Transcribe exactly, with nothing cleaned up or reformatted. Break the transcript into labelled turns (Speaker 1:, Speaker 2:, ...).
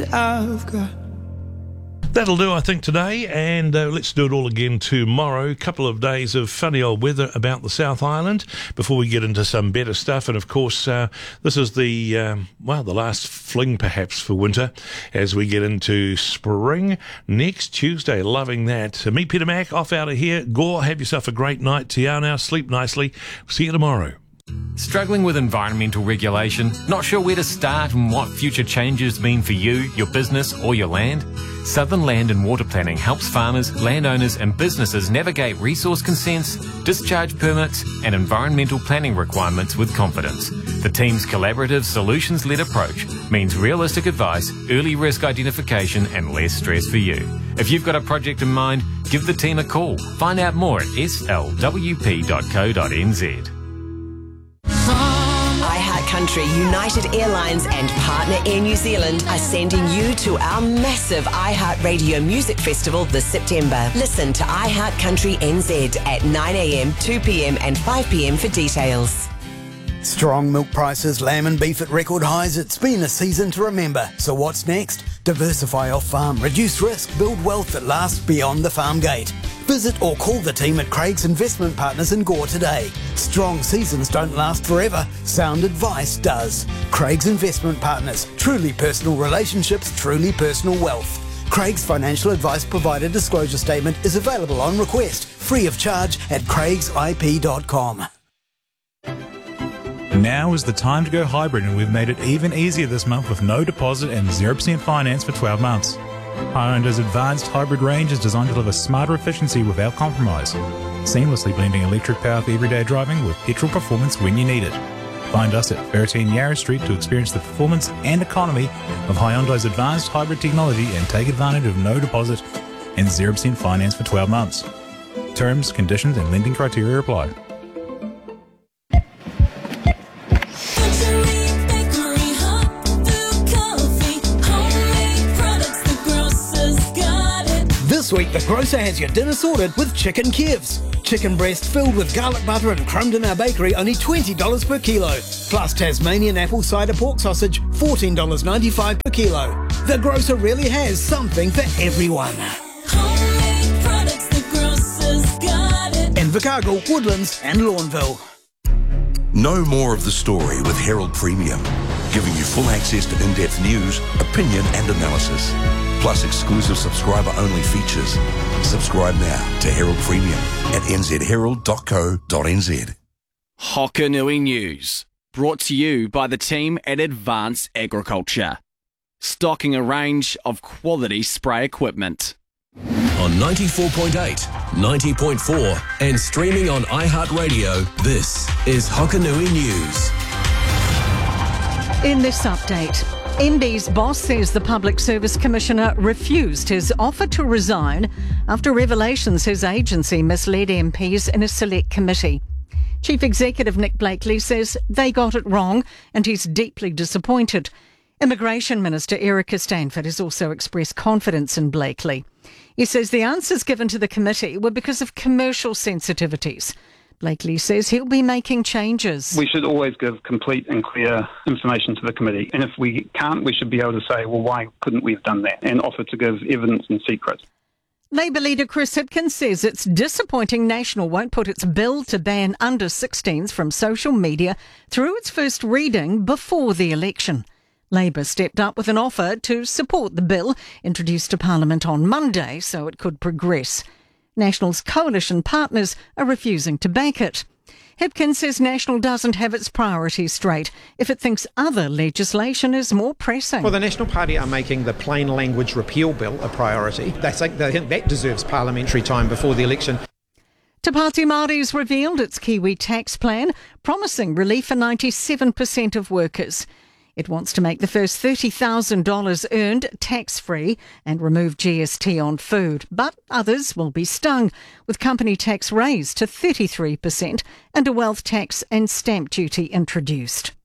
Speaker 1: I've got.
Speaker 2: That'll do, I think, today, and uh, let's do it all again tomorrow. A couple of days of funny old weather about the South Island before we get into some better stuff. And, of course, uh, this is the, um, well, the last fling, perhaps, for winter as we get into spring next Tuesday. Loving that. Uh, me, Peter Mac, off out of here. Gore, have yourself a great night. Te ao now, sleep nicely. See you tomorrow.
Speaker 3: Struggling with environmental regulation? Not sure where to start and what future changes mean for you, your business or your land? Southern Land and Water Planning helps farmers, landowners and businesses navigate resource consents, discharge permits and environmental planning requirements with confidence. The team's collaborative, solutions-led approach means realistic advice, early risk identification and less stress for you. If you've got a project in mind, give the team a call. Find out more at s l w p dot co dot n z.
Speaker 4: Country, United Airlines and partner Air New Zealand are sending you to our massive iHeartRadio Music Festival this September. Listen to iHeart Country N Z at nine a m, two p m and five p m for details.
Speaker 1: Strong milk prices, lamb and beef at record highs. It's been a season to remember. So what's next? Diversify off farm, reduce risk, build wealth that lasts beyond the farm gate. Visit or call the team at Craig's Investment Partners in Gore today. Strong seasons don't last forever. Sound advice does. Craig's Investment Partners. Truly personal relationships, truly personal wealth. Craig's financial advice provider disclosure statement is available on request, free of charge at craigs i p dot com.
Speaker 5: Now is the time to go hybrid, and we've made it even easier this month with no deposit and zero percent finance for twelve months. Hyundai's advanced hybrid range is designed to deliver smarter efficiency without compromise, seamlessly blending electric power for everyday driving with petrol performance when you need it. Find us at thirteen Yarra Street to experience the performance and economy of Hyundai's advanced hybrid technology and take advantage of no deposit and zero percent finance for twelve months. Terms, conditions and lending criteria apply.
Speaker 1: This week, the grocer has your dinner sorted with Chicken Kevs. Chicken breast filled with garlic butter and crumbed in our bakery, only twenty dollars per kilo. Plus Tasmanian apple cider pork sausage, fourteen dollars ninety-five per kilo. The grocer really has something for everyone.
Speaker 6: Homemade products, the grocer's got it.
Speaker 1: Invercargill, Woodlands and Lawnville.
Speaker 7: Know more of the story with Herald Premium, giving you full access to in-depth news, opinion and analysis, plus exclusive subscriber-only features. Subscribe now to Herald Premium at n z herald dot co dot n z.
Speaker 8: Hokanui News, brought to you by the team at Advanced Agriculture, stocking a range of quality spray equipment.
Speaker 9: On ninety-four point eight, ninety point four and streaming on iHeartRadio, this is Hokanui News.
Speaker 10: In this update, M B's boss says the Public Service Commissioner refused his offer to resign after revelations his agency misled M Ps in a select committee. Chief Executive Nick Blakely says they got it wrong and he's deeply disappointed. Immigration Minister Erica Stanford has also expressed confidence in Blakely. He says the answers given to the committee were because of commercial sensitivities. Blakely says he'll be making changes.
Speaker 11: We should always give complete and clear information to the committee. And if we can't, we should be able to say, well, why couldn't we have done that? And offer to give evidence in secret.
Speaker 10: Labour leader Chris Hipkins says it's disappointing National won't put its bill to ban under sixteens from social media through its first reading before the election. Labour stepped up with an offer to support the bill introduced to Parliament on Monday so it could progress. National's coalition partners are refusing to back it. Hipkins says National doesn't have its priorities straight if it thinks other legislation is more pressing.
Speaker 12: Well, the National Party are making the plain language repeal bill a priority. They think that deserves parliamentary time before the election.
Speaker 10: Te Pāti Māori's revealed its Kiwi tax plan, promising relief for ninety-seven percent of workers. It wants to make the first thirty thousand dollars earned tax-free and remove G S T on food. But others will be stung, with company tax raised to thirty-three percent and a wealth tax and stamp duty introduced.